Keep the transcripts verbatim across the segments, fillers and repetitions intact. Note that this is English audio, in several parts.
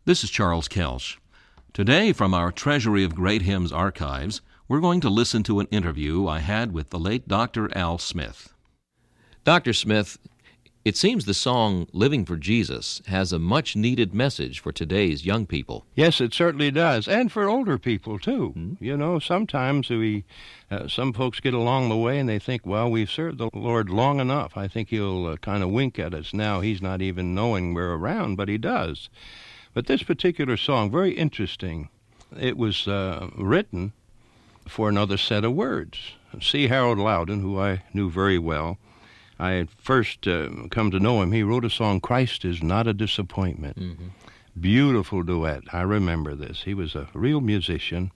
This is Charles Kelsch. Today, from our Treasury of Great Hymns archives, we're going to listen to an interview I had with the late Doctor Al Smith. Doctor Smith, it seems the song Living for Jesus has a much-needed message for today's young people. Yes, it certainly does, and for older people, too. Mm-hmm. You know, sometimes we, uh, some folks get along the way and they think, well, we've served the Lord long enough. I think he'll uh, kind of wink at us now. He's not even knowing we're around, but he does. But this particular song, very interesting. It was uh, written for another set of words. C. Harold Loudon, who I knew very well, I had first uh, come to know him. He wrote a song, Christ is Not a Disappointment. Mm-hmm. Beautiful duet. I remember this. He was a real musician.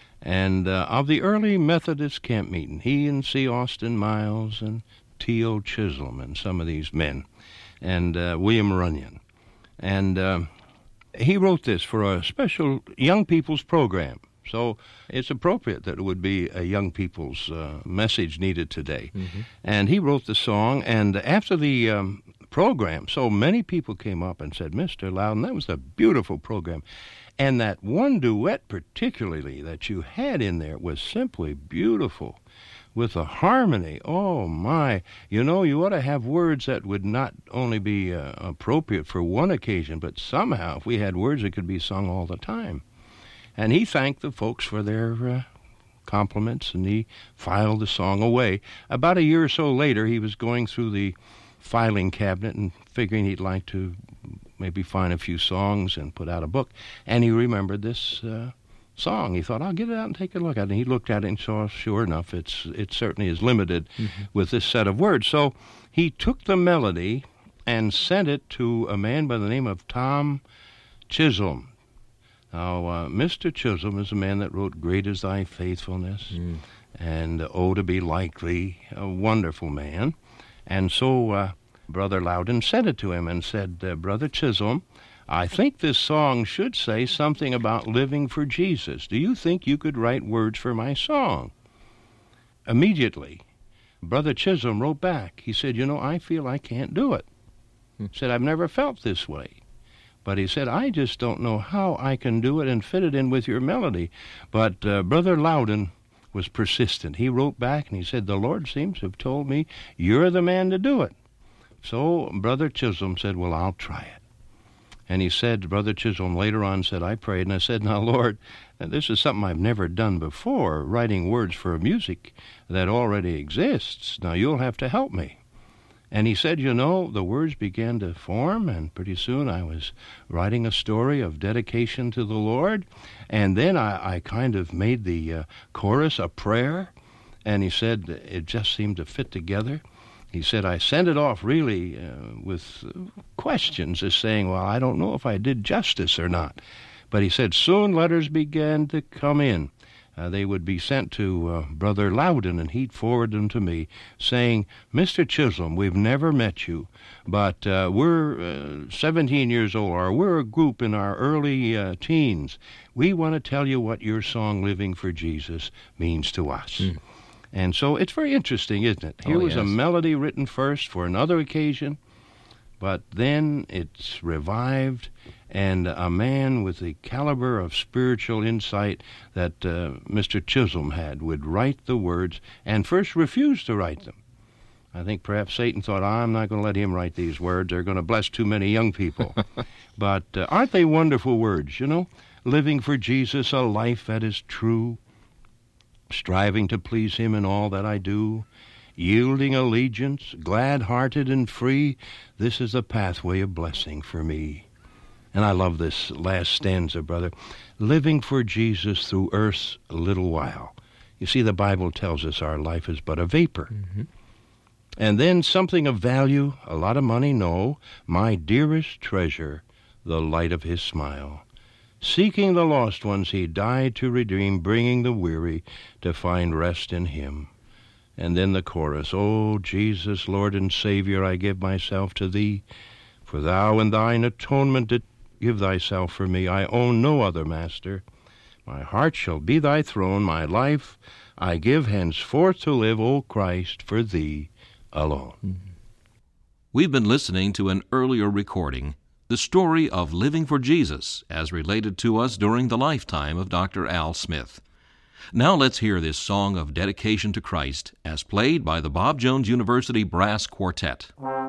And uh, of the early Methodist camp meeting, he and C. Austin Miles and T O. Chisholm and some of these men, and uh, William Runyon. And uh, he wrote this for a special young people's program. So it's appropriate that it would be a young people's uh, message needed today. Mm-hmm. And he wrote the song, and after the um, program, so many people came up and said, Mister Loudon, that was a beautiful program. And that one duet particularly that you had in there was simply beautiful with the harmony. Oh, my. You know, you ought to have words that would not only be uh, appropriate for one occasion, but somehow if we had words that could be sung all the time. And he thanked the folks for their uh, compliments, and he filed the song away. About a year or so later, he was going through the filing cabinet and figuring he'd like to maybe find a few songs and put out a book. And he remembered this uh, song. He thought, I'll get it out and take a look at it. And he looked at it and saw, sure enough, it's it certainly is limited mm-hmm. with this set of words. So he took the melody and sent it to a man by the name of Tom Chisholm. Now, uh, Mister Chisholm is a man that wrote Great is Thy Faithfulness mm. and Oh, to Be Like Thee, a wonderful man. And so uh, Brother Loudon sent it to him and said, uh, Brother Chisholm, I think this song should say something about living for Jesus. Do you think you could write words for my song? Immediately, Brother Chisholm wrote back. He said, you know, I feel I can't do it. He said, I've never felt this way. But he said, I just don't know how I can do it and fit it in with your melody. But uh, Brother Loudon was persistent. He wrote back and he said, the Lord seems to have told me you're the man to do it. So Brother Chisholm said, well, I'll try it. And he said, Brother Chisholm later on said, I prayed, and I said, now, Lord, this is something I've never done before, writing words for music that already exists. Now, you'll have to help me. And he said, you know, the words began to form, and pretty soon I was writing a story of dedication to the Lord. And then I, I kind of made the uh, chorus a prayer, and he said it just seemed to fit together. He said, I sent it off really uh, with questions as saying, well, I don't know if I did justice or not. But he said, soon letters began to come in. Uh, they would be sent to uh, Brother Loudon, and he'd forward them to me, saying, Mister Chisholm, we've never met you, but uh, we're uh, seventeen years old, or we're a group in our early uh, teens. We want to tell you what your song, Living for Jesus, means to us. Mm. And so it's very interesting, isn't it? Here oh, was yes. a melody written first for another occasion, but then it's revived, and a man with the caliber of spiritual insight that uh, Mister Chisholm had would write the words and first refuse to write them. I think perhaps Satan thought, I'm not going to let him write these words. They're going to bless too many young people. But uh, aren't they wonderful words, you know? Living for Jesus, a life that is true, striving to please him in all that I do, yielding allegiance, glad-hearted and free, this is a pathway of blessing for me. And I love this last stanza, brother. Living for Jesus through earth's little while. You see, the Bible tells us our life is but a vapor. Mm-hmm. And then something of value, a lot of money, no, my dearest treasure, the light of his smile. Seeking the lost ones he died to redeem, bringing the weary to find rest in him. And then the chorus, O Jesus, Lord and Savior, I give myself to thee, for thou in thine atonement didst give thyself for me. I own no other master. My heart shall be thy throne, my life I give henceforth to live, O Christ, for thee alone. We've been listening to an earlier recording the story of living for Jesus as related to us during the lifetime of Doctor Al Smith. Now let's hear this song of dedication to Christ as played by the Bob Jones University Brass Quartet.